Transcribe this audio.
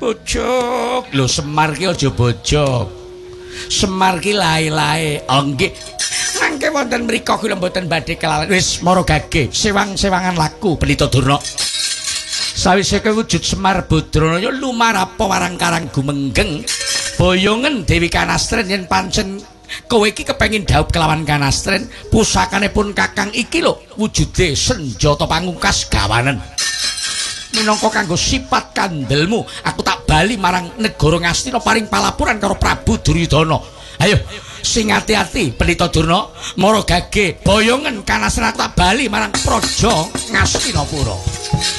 Bojok. Lho Semar ki aja bojok. Semar ki lae-lae. Oh nggih. Mangke wonten mriku kula mboten badhe kelalen. Wis mara gage, sewang-sewangan laku Pendhita Durna. Sawise kewujud Semar Badranaya lumarapa warang-karang gumenggeng. Boyongen Dewi Kanastren yen pancen kowe iki kepengin dhaup kelawan Kanastren, pusakanipun Kakang iki lho wujude senjata pangungkas gawanen. Minangka kanggo sipat kandelmu, aku tak bali marang negara Ngastina paring palapuran karo Prabu Duryudana. Ayo, sing ati-ati Pendhita Durna, mara gage boyongen Kanastren tak bali marang Praja Ngastinapura.